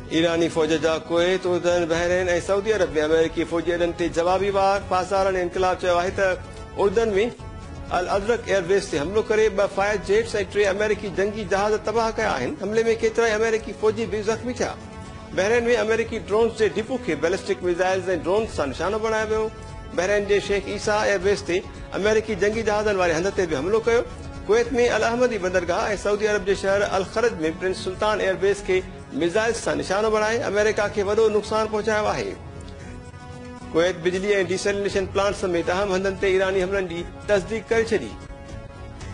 ईरानी फौज जा Kuwait, उर्दन, Bahrain ऐं सऊदी अरब में अमेरिकी फौजी अॾनि ते जवाबी वार। पासारनि इनकलाब चयो आहे त उर्दन में अल अदरक एयरबेस ते हमलो करे 2 फायर जेट्स ऐं 3 अमेरिकी जंगी जहाज तबाह कया आहिनि। हमले में केतिरा अमेरिकी फौजी भी ज़ख़्मी थिया। बहरीन में अमेरिकी ड्रोन्स जे डिपो खे बैलिस्टिक मिसाइल्स ऐं ड्रोन्स सां निशानो बणायो वियो। बहरीन जे शेख ईसा एयरबेस ते अमेरिकी जंगी जहाज़नि वारे हंध ते बि हमलो कयो। कुवैत में अल अहमदी बंदरगाह ऐं सऊदी अरब जे शहर अल खरज में प्रिंस सुल्तान एयरबेस खे मिसाइल्स सां निशानो बणाए अमेरिका खे वॾो नुक़सान पहुचायो आहे। कुवैत बिजली ऐं डिसैलिनेशन प्लांट समेत अहम हंधनि ते ईरानी हमलनि जी तस्दीक करे छॾी।